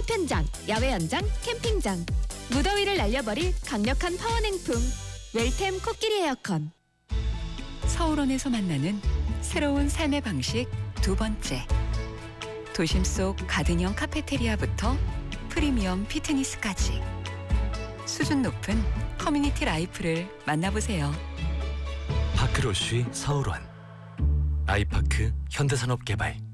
파편장, 야외 연장, 캠핑장. 무더위를 날려버릴 강력한 파워냉풍. 웰템 코끼리 에어컨. 서울원에서 만나는 새로운 삶의 방식 두 번째. 도심 속 가든형 카페테리아부터 프리미엄 피트니스까지 수준 높은 커뮤니티 라이프를 만나보세요. 파크로쉬 서울원. 아이파크 현대산업개발.